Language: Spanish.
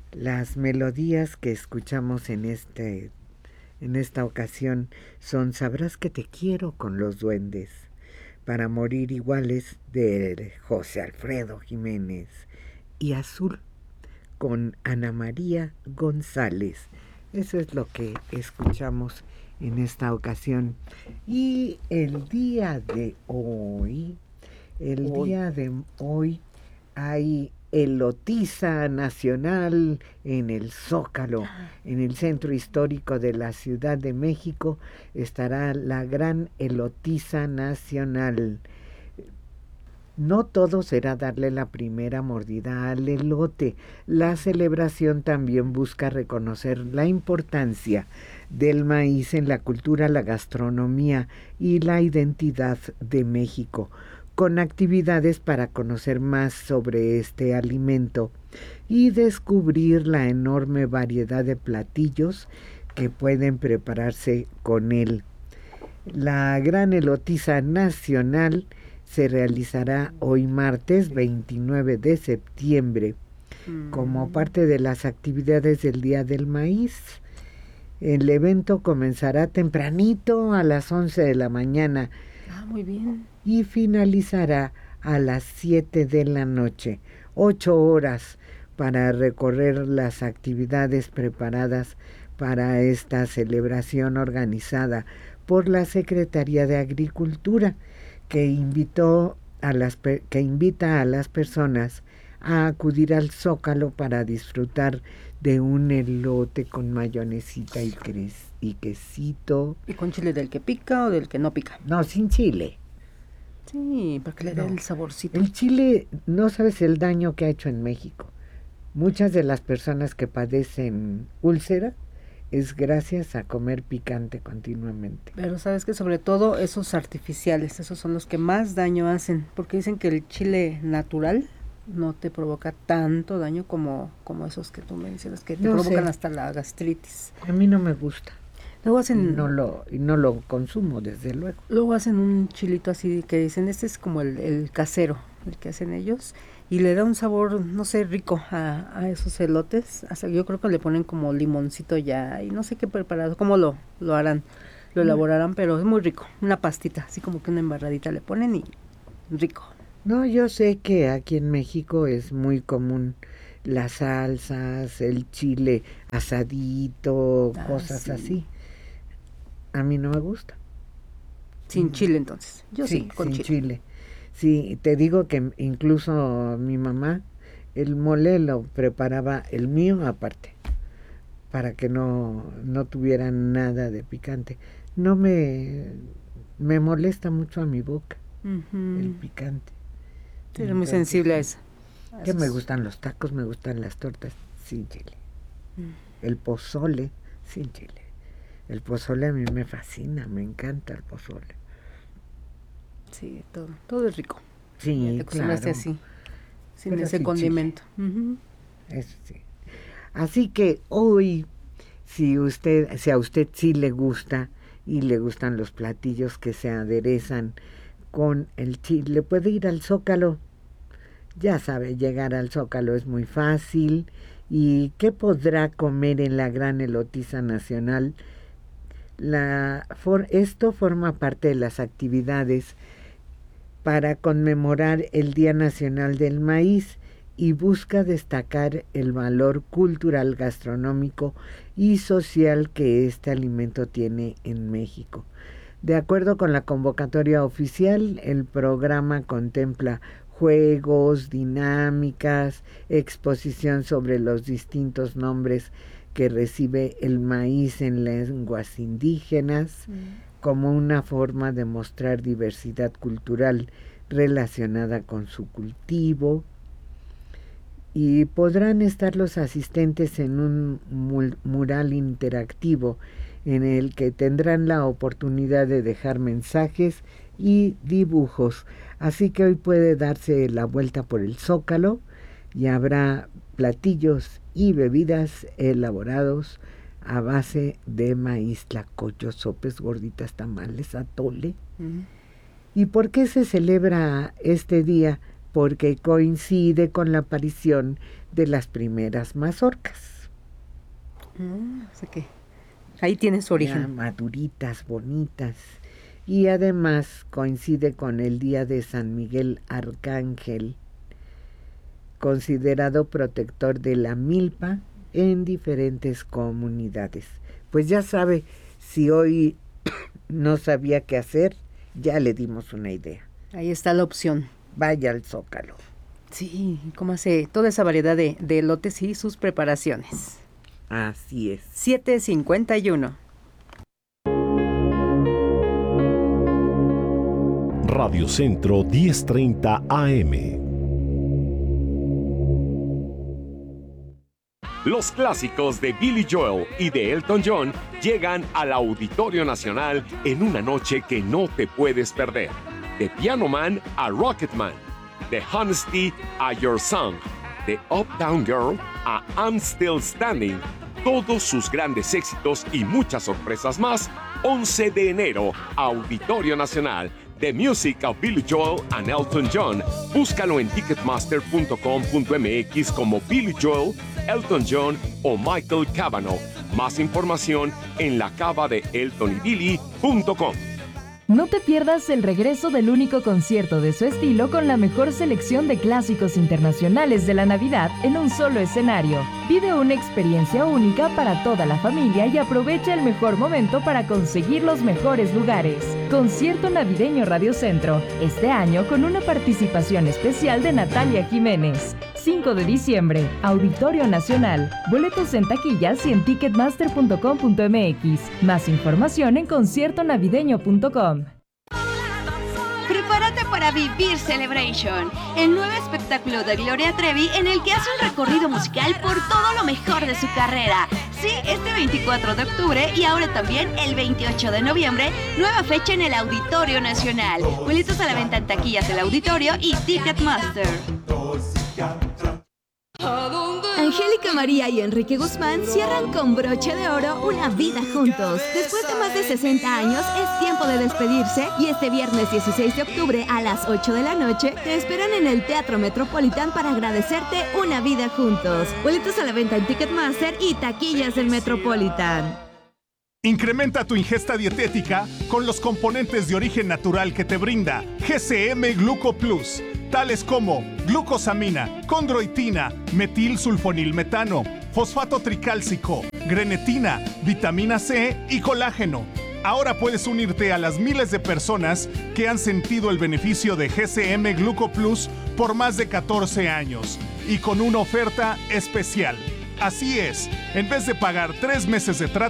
Las melodías que escuchamos en esta ocasión son Sabrás que te quiero con los duendes, Para morir iguales de José Alfredo Jiménez y Azul con Ana María González. Eso es lo que escuchamos en esta ocasión. Y el día de hoy hay elotiza nacional en el Zócalo, en el centro histórico de la Ciudad de México, estará la gran elotiza nacional. No todo será darle la primera mordida al elote. La celebración también busca reconocer la importancia del maíz en la cultura, la gastronomía y la identidad de México, con actividades para conocer más sobre este alimento y descubrir la enorme variedad de platillos que pueden prepararse con él. La gran elotiza nacional se realizará hoy martes 29 de septiembre como parte de las actividades del Día del Maíz. El evento comenzará tempranito a las 11 de la mañana. Muy bien. Y finalizará a las 7 de la noche. 8 horas para recorrer las actividades preparadas para esta celebración organizada por la Secretaría de Agricultura, que invita a las personas a acudir al Zócalo para disfrutar de un elote con mayonesita y quesito. ¿Y con chile del que pica o del que no pica? No, sin chile. Sí, porque le da el saborcito. El chile, no sabes el daño que ha hecho en México. Muchas de las personas que padecen úlcera es gracias a comer picante continuamente. Pero sabes que sobre todo esos artificiales, esos son los que más daño hacen, porque dicen que el chile natural no te provoca tanto daño como esos que tú mencionas, que te provocan hasta la gastritis. A mí no me gusta. Luego hacen... Y no lo consumo, desde luego. Luego hacen un chilito así que dicen, este es como el casero, el que hacen ellos, y le da un sabor, no sé, rico a esos elotes. Hasta yo creo que le ponen como limoncito ya, y no sé qué preparado, cómo lo harán, lo elaborarán, pero es muy rico. Una pastita, así como que una embarradita le ponen y rico. No, yo sé que aquí en México es muy común las salsas, el chile asadito, cosas así. A mí no me gusta. Sin chile entonces. Yo sí con sin chile. Sí, te digo que incluso mi mamá, el mole lo preparaba el mío aparte, para que no tuviera nada de picante. No me molesta mucho a mi boca el picante. Sí, es muy sensible a eso. Que me gustan los tacos, me gustan las tortas sin chile. El pozole sin chile. El pozole a mí me fascina, me encanta el pozole. Sí, todo es rico. Sí, claro. Así, sin pero ese sin condimento. Eso sí. Así que hoy, si a usted sí le gusta y le gustan los platillos que se aderezan con el chile, puede ir al Zócalo. Ya sabe, llegar al Zócalo es muy fácil. ¿Y qué podrá comer en la gran elotiza nacional? Esto forma parte de las actividades para conmemorar el Día Nacional del Maíz y busca destacar el valor cultural, gastronómico y social que este alimento tiene en México. De acuerdo con la convocatoria oficial, el programa contempla juegos, dinámicas, exposición sobre los distintos nombres que recibe el maíz en lenguas indígenas, como una forma de mostrar diversidad cultural relacionada con su cultivo. Y podrán estar los asistentes en un mural interactivo en el que tendrán la oportunidad de dejar mensajes y dibujos. Así que hoy puede darse la vuelta por el Zócalo y habrá platillos y bebidas elaborados a base de maíz, tlacoyos, sopes, gorditas, tamales, atole. ¿Y por qué se celebra este día? porque coincide con la aparición de las primeras mazorcas. O sea que ahí tiene su origen. Ya maduritas, bonitas. Y además coincide con el día de San Miguel Arcángel, considerado protector de la milpa en diferentes comunidades. Pues ya sabe, si hoy no sabía qué hacer, ya le dimos una idea. Ahí está la opción. Vaya al Zócalo. Sí, cómo hace toda esa variedad de elotes y sus preparaciones. Así es. 7:51. Radio Centro 1030 AM. Los clásicos de Billy Joel y de Elton John llegan al Auditorio Nacional en una noche que no te puedes perder. De Piano Man a Rocket Man, de Honesty a Your Song, de Uptown Girl a I'm Still Standing, todos sus grandes éxitos y muchas sorpresas más, 11 de enero, Auditorio Nacional. The Music of Billy Joel and Elton John. Búscalo en ticketmaster.com.mx como Billy Joel, Elton John o Michael Cavanaugh. Más información en lacavadeeltonybilly.com. No te pierdas el regreso del único concierto de su estilo con la mejor selección de clásicos internacionales de la Navidad en un solo escenario. Vive una experiencia única para toda la familia y aprovecha el mejor momento para conseguir los mejores lugares. Concierto Navideño Radio Centro, este año con una participación especial de Natalia Jiménez. 5 de diciembre, Auditorio Nacional. Boletos en taquillas y en ticketmaster.com.mx. Más información en conciertonavideño.com. Prepárate para vivir Celebration, el nuevo espectáculo de Gloria Trevi en el que hace un recorrido musical por todo lo mejor de su carrera. Sí, este 24 de octubre y ahora también el 28 de noviembre, nueva fecha en el Auditorio Nacional. Boletos a la venta en taquillas del Auditorio y Ticketmaster. Angélica María y Enrique Guzmán cierran con broche de oro una vida juntos. Después de más de 60 años, es tiempo de despedirse y este viernes 16 de octubre a las 8 de la noche te esperan en el Teatro Metropolitan para agradecerte una vida juntos. Boletos a la venta en Ticketmaster y taquillas del Metropolitan. Incrementa tu ingesta dietética con los componentes de origen natural que te brinda GCM Gluco Plus, tales como glucosamina, condroitina, metilsulfonilmetano, fosfato tricálcico, grenetina, vitamina C y colágeno. Ahora puedes unirte a las miles de personas que han sentido el beneficio de GCM Gluco Plus por más de 14 años y con una oferta especial. Así es, en vez de pagar 3 meses de tratamiento,